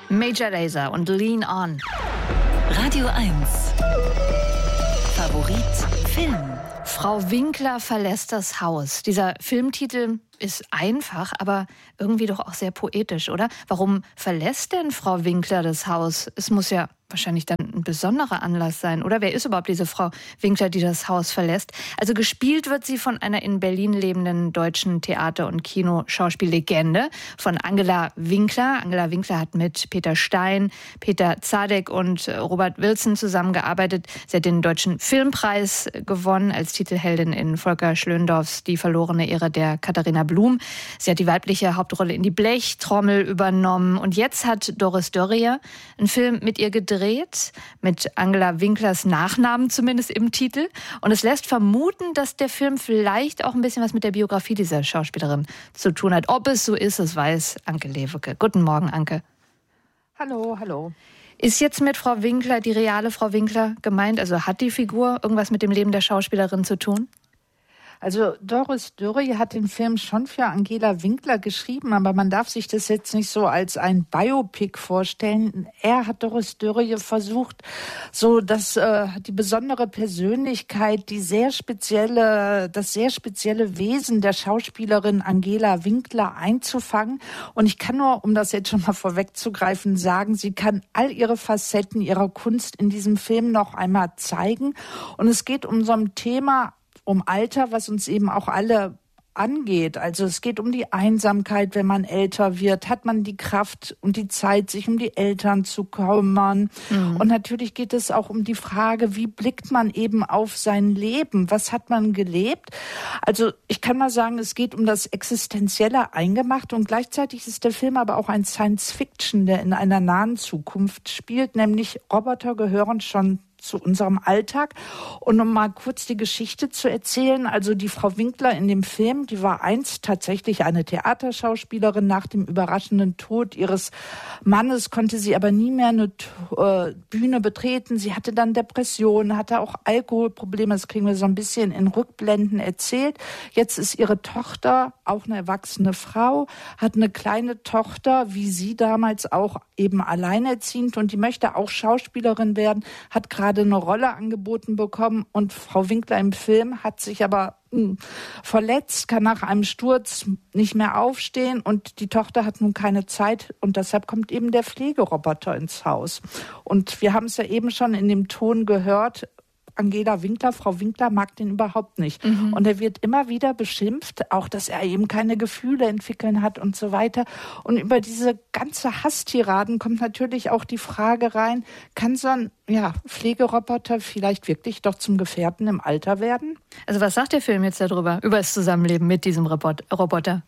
Major Lazer und Lean On. Radio 1. Favorit Film. Frau Winkler verlässt das Haus. Dieser Filmtitel ist einfach, aber irgendwie doch auch sehr poetisch, oder? Warum verlässt denn Frau Winkler das Haus? Es muss ja wahrscheinlich dann ein besonderer Anlass sein, oder? Wer ist überhaupt diese Frau Winkler, die das Haus verlässt? Also gespielt wird sie von einer in Berlin lebenden deutschen Theater- und Kinoschauspiellegende, von Angela Winkler. Angela Winkler hat mit Peter Stein, Peter Zadek und Robert Wilson zusammengearbeitet. Sie hat den Deutschen Filmpreis gewonnen als Titelheldin in Volker Schlöndorffs Die verlorene Ehre der Katharina Blum. Sie hat die weibliche Hauptrolle in Die Blechtrommel übernommen. Und jetzt hat Doris Dörrier einen Film mit ihr gedreht, mit Angela Winklers Nachnamen zumindest im Titel. Und es lässt vermuten, dass der Film vielleicht auch ein bisschen was mit der Biografie dieser Schauspielerin zu tun hat. Ob es so ist, das weiß Anke Lewicke. Guten Morgen, Anke. Hallo, hallo. Ist jetzt mit Frau Winkler die reale Frau Winkler gemeint? Also hat die Figur irgendwas mit dem Leben der Schauspielerin zu tun? Also Doris Dörrier hat den Film schon für Angela Winkler geschrieben, aber man darf sich das jetzt nicht so als ein Biopic vorstellen. Er hat Doris Dörrier versucht, so dass die besondere Persönlichkeit, das sehr spezielle Wesen der Schauspielerin Angela Winkler einzufangen. Und ich kann nur, um das jetzt schon mal vorwegzugreifen, sagen, sie kann all ihre Facetten ihrer Kunst in diesem Film noch einmal zeigen. Und es geht um so ein Thema, um Alter, was uns eben auch alle angeht. Also es geht um die Einsamkeit, wenn man älter wird. Hat man die Kraft und die Zeit, sich um die Eltern zu kümmern? Mhm. Und natürlich geht es auch um die Frage, wie blickt man eben auf sein Leben? Was hat man gelebt? Also ich kann mal sagen, es geht um das Existenzielle Eingemachte und gleichzeitig ist der Film aber auch ein Science-Fiction, der in einer nahen Zukunft spielt, nämlich Roboter gehören schon zu unserem Alltag. Und um mal kurz die Geschichte zu erzählen, also die Frau Winkler in dem Film, die war einst tatsächlich eine Theaterschauspielerin. Nach dem überraschenden Tod ihres Mannes konnte sie aber nie mehr eine Bühne betreten. Sie hatte dann Depressionen, hatte auch Alkoholprobleme. Das kriegen wir so ein bisschen in Rückblenden erzählt. Jetzt ist ihre Tochter auch eine erwachsene Frau, hat eine kleine Tochter, wie sie damals auch eben alleinerziehend, und die möchte auch Schauspielerin werden, hat gerade eine Rolle angeboten bekommen, und Frau Winkler im Film hat sich aber verletzt, kann nach einem Sturz nicht mehr aufstehen und die Tochter hat nun keine Zeit und deshalb kommt eben der Pflegeroboter ins Haus. Und wir haben es ja eben schon in dem Ton gehört, Angela Winkler, Frau Winkler mag den überhaupt nicht. Mhm. Und er wird immer wieder beschimpft, auch dass er eben keine Gefühle entwickeln hat und so weiter. Und über diese ganze Hasstiraden kommt natürlich auch die Frage rein, kann so ein Pflegeroboter vielleicht wirklich doch zum Gefährten im Alter werden? Also was sagt der Film jetzt darüber, über das Zusammenleben mit diesem Roboter?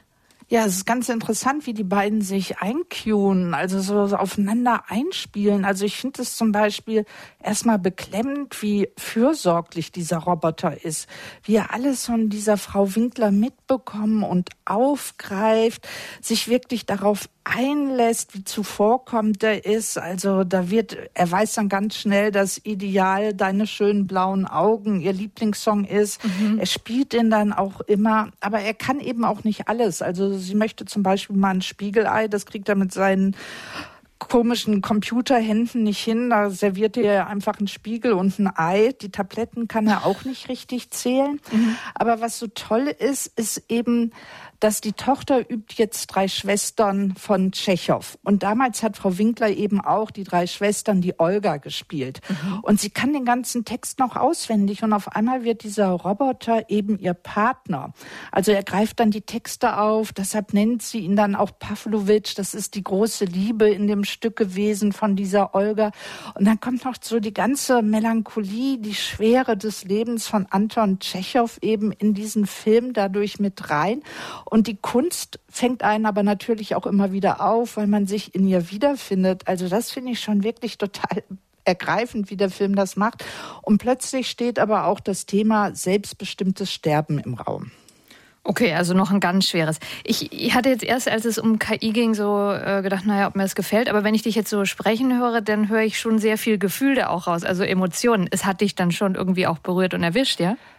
Ja, es ist ganz interessant, wie die beiden sich eincuen, also so aufeinander einspielen. Also ich finde es zum Beispiel erstmal beklemmend, wie fürsorglich dieser Roboter ist, wie er alles von dieser Frau Winkler mitbekommen und aufgreift, sich wirklich darauf einlässt, wie zuvorkommend er ist. Also er weiß dann ganz schnell, dass Ideal Deine schönen blauen Augen ihr Lieblingssong ist. Mhm. Er spielt ihn dann auch immer, aber er kann eben auch nicht alles. Also sie möchte zum Beispiel mal ein Spiegelei, das kriegt er mit seinen komischen Computerhänden nicht hin. Da serviert er einfach einen Spiegel und ein Ei. Die Tabletten kann er auch nicht richtig zählen. Mhm. Aber was so toll ist, ist eben, dass die Tochter übt jetzt 3 Schwestern von Tschechow. Und damals hat Frau Winkler eben auch die 3 Schwestern, die Olga, gespielt. Mhm. Und sie kann den ganzen Text noch auswendig. Und auf einmal wird dieser Roboter eben ihr Partner. Also er greift dann die Texte auf. Deshalb nennt sie ihn dann auch Pawlowitsch. Das ist die große Liebe in dem Stück gewesen von dieser Olga. Und dann kommt noch so die ganze Melancholie, die Schwere des Lebens von Anton Tschechow eben in diesen Film dadurch mit rein. Und die Kunst fängt einen aber natürlich auch immer wieder auf, weil man sich in ihr wiederfindet. Also das finde ich schon wirklich total ergreifend, wie der Film das macht. Und plötzlich steht aber auch das Thema selbstbestimmtes Sterben im Raum. Okay, also noch ein ganz schweres. Ich hatte jetzt erst, als es um KI ging, so gedacht, ob mir das gefällt. Aber wenn ich dich jetzt so sprechen höre, dann höre ich schon sehr viel Gefühl da auch raus, also Emotionen. Es hat dich dann schon irgendwie auch berührt und erwischt, ja?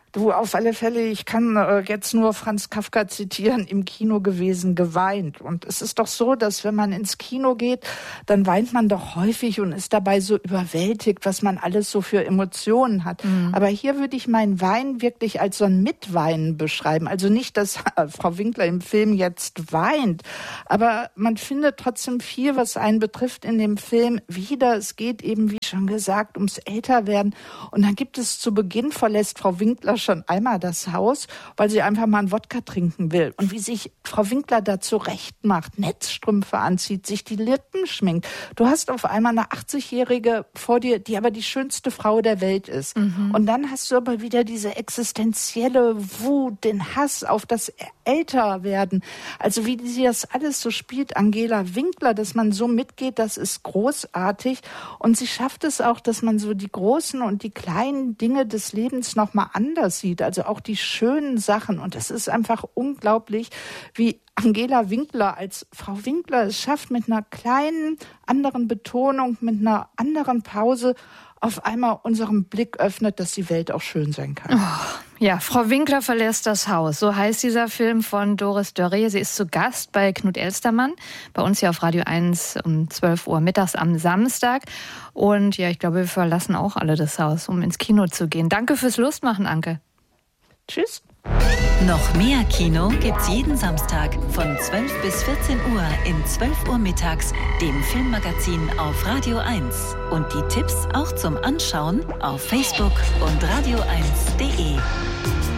Du, auf alle Fälle, ich kann jetzt nur Franz Kafka zitieren, im Kino gewesen, geweint. Und es ist doch so, dass wenn man ins Kino geht, dann weint man doch häufig und ist dabei so überwältigt, was man alles so für Emotionen hat. Aber hier würde ich mein Weinen wirklich als so ein Mitweinen beschreiben. Also nicht, dass Frau Winkler im Film jetzt weint, aber man findet trotzdem viel, was einen betrifft in dem Film wieder. Es geht eben, wie schon gesagt, ums Älterwerden. Und dann gibt es zu Beginn, verlässt Frau Winkler schon einmal das Haus, weil sie einfach mal einen Wodka trinken will. Und wie sich Frau Winkler da zurecht macht, Netzstrümpfe anzieht, sich die Lippen schminkt. Du hast auf einmal eine 80-Jährige vor dir, die aber die schönste Frau der Welt ist. Und dann hast du aber wieder diese existenzielle Wut, den Hass auf das Älterwerden. Also wie sie das alles so spielt, Angela Winkler, dass man so mitgeht, das ist großartig. Und sie schafft es auch, dass man so die großen und die kleinen Dinge des Lebens nochmal anders sieht, also auch die schönen Sachen. Und es ist einfach unglaublich, wie Angela Winkler als Frau Winkler es schafft, mit einer kleinen anderen Betonung, mit einer anderen Pause auf einmal unseren Blick öffnet, dass die Welt auch schön sein kann. Ja, Frau Winkler verlässt das Haus. So heißt dieser Film von Doris Dörrie. Sie ist zu Gast bei Knut Elstermann, bei uns hier auf Radio 1 um 12 Uhr mittags am Samstag. Und ja, ich glaube, wir verlassen auch alle das Haus, um ins Kino zu gehen. Danke fürs Lustmachen, Anke. Tschüss. Noch mehr Kino gibt's jeden Samstag von 12 bis 14 Uhr in 12 Uhr mittags, dem Filmmagazin auf Radio 1. Und die Tipps auch zum Anschauen auf Facebook und radio1.de.